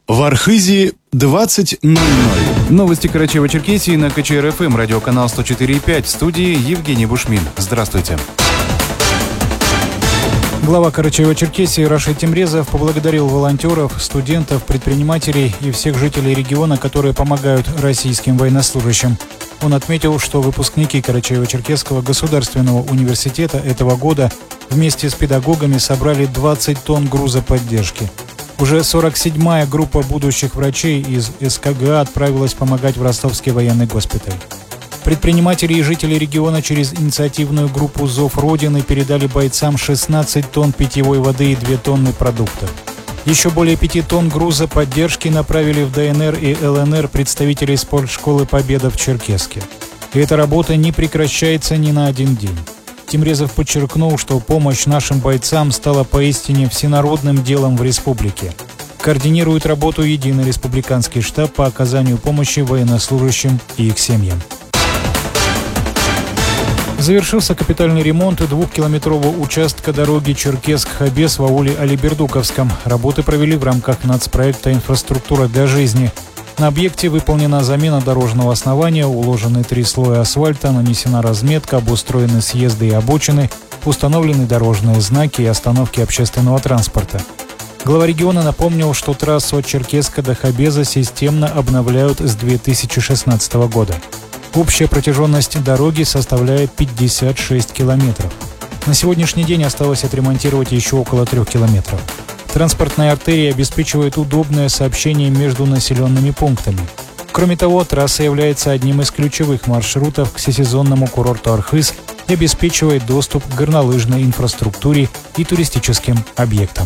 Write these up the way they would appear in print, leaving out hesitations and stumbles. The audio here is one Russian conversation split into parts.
В Архизе 20:00. Новости Карачаево-Черкесии на КЧР-ФМ, радиоканал 104,5. В студии Евгений Бушмин. Здравствуйте. Глава Карачаево-Черкесии Рашид Темрезов поблагодарил волонтеров, студентов, предпринимателей и всех жителей региона, которые помогают российским военнослужащим. Он отметил, что выпускники Карачаево-Черкесского государственного университета этого года вместе с педагогами собрали 20 тонн груза поддержки. Уже 47-я группа будущих врачей из СКГА отправилась помогать в Ростовский военный госпиталь. Предприниматели и жители региона через инициативную группу «Зов Родины» передали бойцам 16 тонн питьевой воды и 2 тонны продуктов. Еще более 5 тонн груза поддержки направили в ДНР и ЛНР представителей спортшколы «Победа» в Черкесске. И эта работа не прекращается ни на один день. Темрезов подчеркнул, что помощь нашим бойцам стала поистине всенародным делом в республике. Координирует работу единый республиканский штаб по оказанию помощи военнослужащим и их семьям. Завершился капитальный ремонт 2-километрового участка дороги Черкесск-Хабес в ауле Алибердуковском. Работы провели в рамках нацпроекта «Инфраструктура для жизни». На объекте выполнена замена дорожного основания, уложены 3 слоя асфальта, нанесена разметка, обустроены съезды и обочины, установлены дорожные знаки и остановки общественного транспорта. Глава региона напомнил, что трассу от Черкесска до Хабеза системно обновляют с 2016 года. Общая протяженность дороги составляет 56 километров. На сегодняшний день осталось отремонтировать еще около 3 километров. Транспортная артерия обеспечивает удобное сообщение между населенными пунктами. Кроме того, трасса является одним из ключевых маршрутов к всесезонному курорту Архыз и обеспечивает доступ к горнолыжной инфраструктуре и туристическим объектам.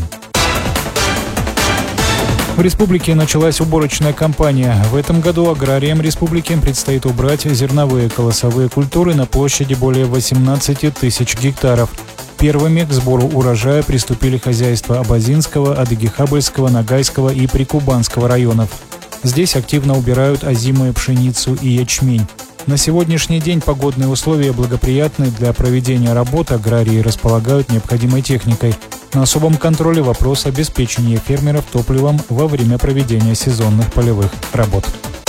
В республике началась уборочная кампания. В этом году аграриям республики предстоит убрать зерновые колосовые культуры на площади более 18 тысяч гектаров. Первыми к сбору урожая приступили хозяйства Абазинского, Адыгихабельского, Ногайского и Прикубанского районов. Здесь активно убирают озимую пшеницу и ячмень. На сегодняшний день погодные условия благоприятны для проведения работ, аграрии располагают необходимой техникой. На особом контроле вопрос обеспечения фермеров топливом во время проведения сезонных полевых работ.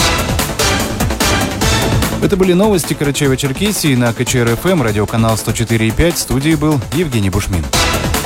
Это были новости Карачаево-Черкесии на КЧР-ФМ, радиоканал 104,5. В студии был Евгений Бушмин.